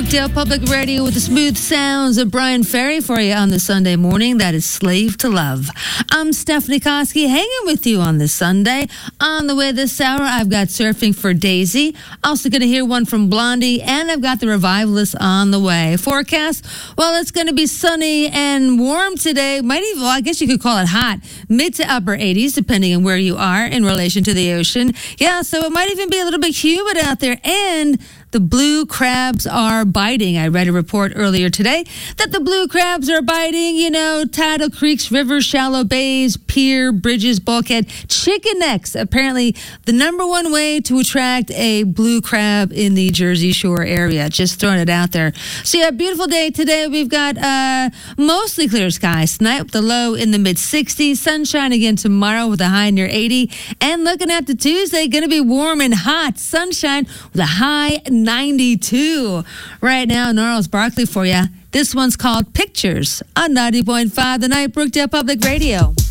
Brookdale Public Radio with the smooth sounds of Brian Ferry for you on this Sunday morning. That is Slave to Love. I'm Stephanie Koski hanging with you on this Sunday. On the way this hour, I've got Surfing for Daisy. Also going to hear one from Blondie, and I've got the Revivalists on the way. Forecast, well, it's going to be sunny and warm today. Might even, well, I guess you could call it hot. Mid to upper 80s, depending on where you are in relation to the ocean. Yeah, so it might even be a little bit humid out there, and the blue crabs are biting. I read a report earlier today that the blue crabs are biting, tidal creeks, rivers, shallow bays, pier, bridges, bulkhead, chicken necks. Apparently, the number one way to attract a blue crab in the Jersey Shore area. Just throwing it out there. So, yeah, beautiful day today. We've got mostly clear skies tonight with the low in the mid-60s. Sunshine again tomorrow with a high near 80. And looking at the Tuesday, going to be warm and hot. Sunshine with a high 92. Right now, Gnarls Barkley for you. This one's called Pictures on 90.5 The Night, Brookdale Public Radio.